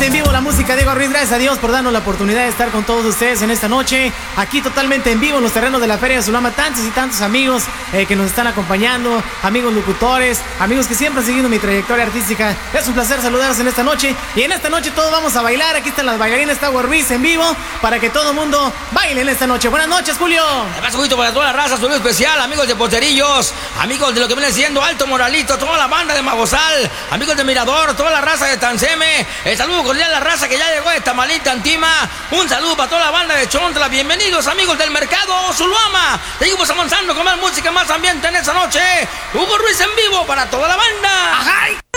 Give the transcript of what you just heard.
en vivo la música de Diego Ruiz. Gracias a Dios por darnos la oportunidad de estar con todos ustedes en esta noche. Aquí totalmente en vivo en los terrenos de la Feria de Sulama. Tantos y tantos amigos que nos están acompañando, amigos locutores, amigos que siempre han seguido mi trayectoria artística. Es un placer saludarlos en esta noche. Y en esta noche todos vamos a bailar. Aquí están las bailarinas, está Diego Ruiz en vivo para que todo el mundo baile en esta noche. Buenas noches, Julio. Además, un poquito para toda la raza, saludo especial, amigos de Posterillos, amigos de lo que viene siendo Alto Moralito, toda la banda de Magosal, amigos de Mirador, toda la raza de Tanceme, el saludo cordial a la raza que ya llegó de Tamalita, Antima, un saludo para toda la banda de Chontla, bienvenidos amigos del mercado Sulama, seguimos avanzando con más música, más ambiente en esta noche, Diego Ruiz en vivo para toda la banda. ¡Ajá!